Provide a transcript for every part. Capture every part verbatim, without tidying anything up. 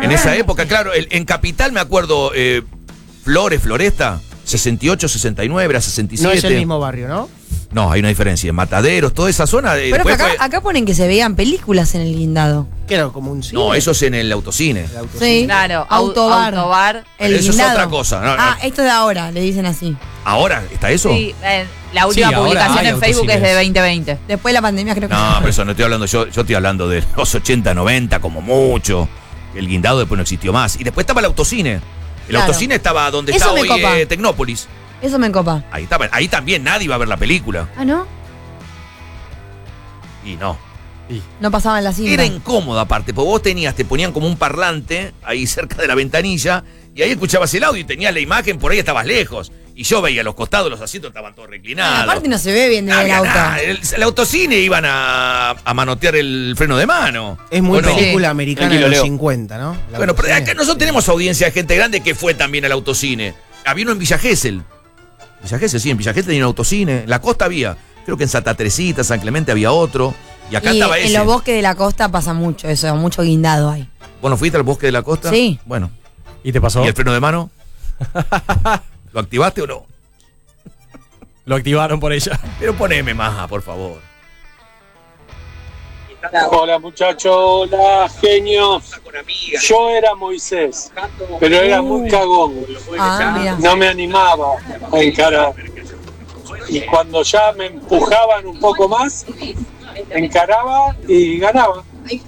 En esa época, claro, el, en Capital me acuerdo, eh, Flores, Floresta, sesenta y ocho, sesenta y nueve, era sesenta y siete. No es el mismo barrio, ¿no? No, hay una diferencia. Mataderos, toda esa zona. Eh, Pero acá, fue... acá ponen que se veían películas en el guindado. Que era como un cine. No, eso es en el autocine. El autocine. Sí. Claro, Autobar. Autobar. El Eso guindado. es otra cosa. No, no. Ah, esto de ahora, le dicen así. ¿Ahora está eso? Sí, eh, la última Sí, ahora publicación hay en Facebook es de autocines. veinte veinte. Después de la pandemia creo que No, pero eso no estoy hablando yo. Yo estoy hablando de los ochenta, noventa, como mucho. El guindado después no existió más. Y después estaba el autocine. El Claro. autocine estaba donde Eso está me hoy copa. eh, Tecnópolis. Eso me copa. Ahí estaba. Ahí también nadie iba a ver la película. Ah, ¿no? Y no. No pasaban la cinta. Era incómodo aparte, porque vos tenías, te ponían como un parlante ahí cerca de la ventanilla y ahí escuchabas el audio y tenías la imagen, por ahí estabas lejos. Y yo veía los costados, los asientos estaban todos reclinados. Ah, aparte no se ve bien No desde el había auto. nada. El, el autocine iban a, a manotear el freno de mano. Es muy Bueno, película Sí. americana Tranquilo, de los Leo. cincuenta, ¿no? La Bueno, pero autocine. acá nosotros tenemos audiencia de gente grande que fue también al autocine. Había uno en Villa Gesell. Villa Gesell, sí, en Villa Gesell tenía un autocine. En la costa había. Creo que en Santa Teresita, San Clemente había otro. Y acá Y estaba en ese. los bosques de la costa pasa mucho eso, mucho guindado hay. ¿Vos no fuiste al bosque de la costa? Sí. Bueno. ¿Y te pasó? ¿Y el freno de mano? ¿Lo activaste o no? Lo activaron por ella. Pero poneme más, por favor. Hola muchachos, hola genios. Yo era Moisés, pero era muy cagón. Ah, mira. No me animaba a encarar. Y cuando ya me empujaban un poco más, encaraba y ganaba.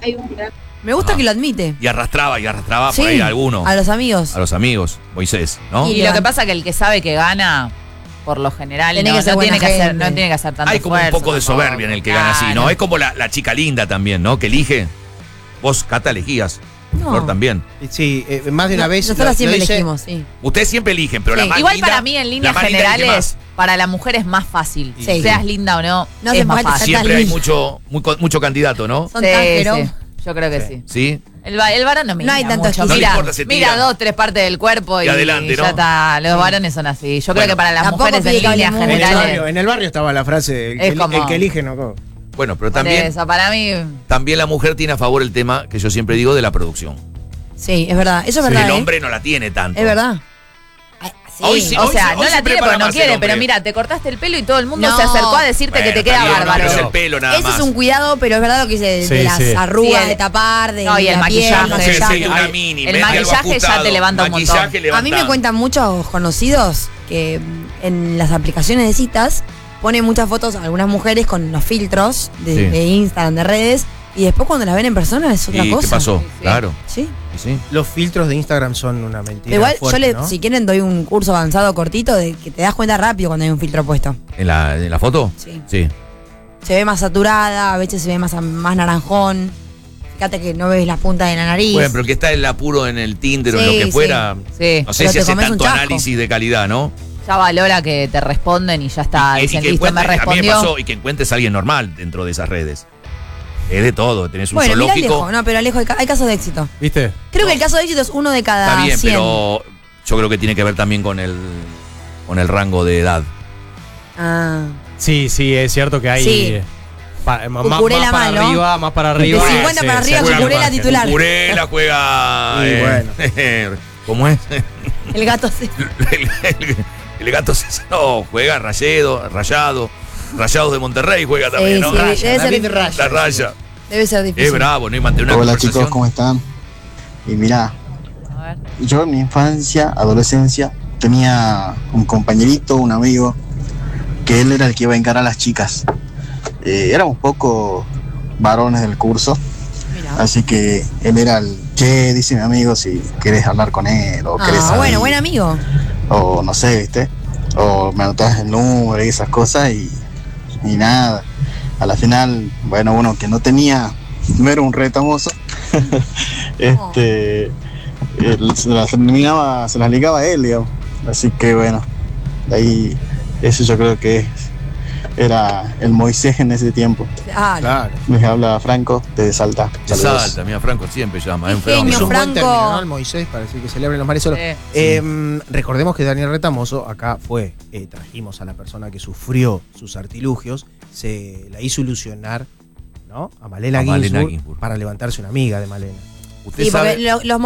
Me gusta que lo admite. Y arrastraba, y arrastraba Sí, por ahí a alguno. a los amigos. A los amigos, Moisés, ¿no? Y Y lo que levant- pasa es que el que sabe que gana, por lo general, Tiene no, que ser no tiene buena que hacer, gente. no tiene que hacer tanto Hay como un esfuerzo poco de tampoco. soberbia en el que gana así, ¿no? Claro. Es como la, la chica linda también, ¿no? Que elige. Vos, Cata, elegías. No. Flor también. Sí, eh, más de una No, vez. nosotros lo- siempre lo hice- elegimos, sí. Ustedes siempre eligen, pero Sí. la más Igual linda, para mí, en la líneas más linda elige generales, más. para la mujer es más fácil. Sí. Seas linda o no, No es hace más falta fácil. ser tan Siempre hay linda. mucho, muy co- mucho candidato, ¿no? Son Sí, tan pero- sí. Yo creo que sí. ¿Sí? El, va- el varón no mira No hay tanto mucho. exquisito. No le Mira, importa, se mira tira. dos, tres partes del cuerpo y, Y adelante, ya ¿no? está. Los varones son así. Yo creo Bueno, que para las tampoco mujeres en pide que hable líneas mucho. En el, generales. barrio, en el barrio estaba la frase: el, Es que, como- el que elige no. Bueno, pero Por también, eso, para mí. también la mujer tiene a favor el tema que yo siempre digo de la producción. Sí, es verdad. Eso es Sí, verdad. el ¿eh? hombre no la tiene tanto. Es verdad. Ay, sí. Hoy sí. O sea, hoy no se la tiene prepara porque no más el quiere, hombre. pero mira, te cortaste el pelo y todo el mundo No. se acercó a decirte que Bueno, te queda está bien, bárbaro. pero es el pelo nada Ese más. es un cuidado, pero es verdad lo que dice de, Sí, de las sí. arrugas, Sí, el- de tapar, de No, y el la piel, maquillaje. maquillaje. Sí, sí, una Ay, mini, el mete algo maquillaje ya ajustado, te levanta un maquillaje montón. levanta. A mí me cuentan muchos conocidos que mm, en las aplicaciones de citas ponen muchas fotos a algunas mujeres con los filtros de, Sí. de Instagram, de redes, y después cuando las ven en persona es otra ¿Y cosa. qué pasó? Sí, sí. Claro. Sí. y sí. Los filtros de Instagram son una mentira. Igual fuerte, yo le, ¿no? si quieren doy un curso avanzado cortito de que te das cuenta rápido cuando hay un filtro puesto. ¿En la, en la foto? Sí. Sí. Se ve más saturada, a veces se ve más, más naranjón. Fíjate que no ves las puntas de la nariz. Bueno, pero el que está el apuro en el Tinder o en Sí, lo que sí. fuera, Sí. no sé Pero si te hace comes un tanto chasco. análisis de calidad, ¿no? Ya valora que te responden y ya está. y, y Dicen, que listo, me encuentres, a mí me respondió. pasó, y que encuentres a alguien normal dentro de esas redes. Es de todo, tenés un bueno, mira zoológico. Alejo. No, pero Alejo, hay, ca- hay casos de éxito. ¿Viste? Creo que el caso de éxito es uno de cada Está bien, cien. pero yo creo que tiene que ver también con el con el rango de edad. Ah. Sí, sí, es cierto que hay. Sí. eh, pa- más, más Cucurella para mal, ¿no? arriba, más para arriba. De cincuenta para arriba, juega Cucurella margen. titular. Cucurella juega. Y eh, ¿Cómo es? El gato se... el, el- el gato César no, juega Rayedo, Rayado. Rayados de Monterrey juega también, Sí, ¿no? sí, Raya, debe David ser- Raya. La raya. Debe ser difícil. Es bravo, ¿no? Y mantener una Hola conversación. chicos, ¿cómo están? Y mirá, A ver. yo en mi infancia, adolescencia, tenía un compañerito, un amigo, que él era el que iba a encarar a las chicas. Eh, éramos pocos varones del curso, Mirá. así que él era el che, dice mi amigo, si querés hablar con él o querés Ah, salir, bueno, buen amigo. o no sé, ¿viste? O me anotás el número y esas cosas y, y nada. A la final, bueno, uno que no tenía, no era un retamoso, este, él se las terminaba, se las ligaba a él, digamos. Así que bueno, de ahí, eso yo creo que es, era el Moisés en ese tiempo. Ah, Claro. Les habla Franco desde Salta. De Saludos. Salta, mira, Franco siempre llama, es un Qué genio, Es fenómeno. un buen Franco. término, ¿no? El Moisés, para decir que celebren los mares solos. Sí. Eh, recordemos que Daniel Retamoso acá fue, eh, trajimos a la persona que sufrió sus artilugios, se la hizo ilusionar, ¿no? A Malena, A Malena Ginsburg, Ginsburg. para levantarse una amiga de Malena. Usted sí, porque sabe. lo- los